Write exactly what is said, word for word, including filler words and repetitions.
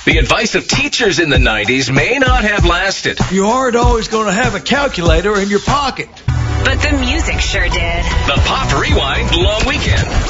The advice of teachers in the nineties may not have lasted. You aren't always going to have a calculator in your pocket. But the music sure did. The Pop Rewind Long Weekend.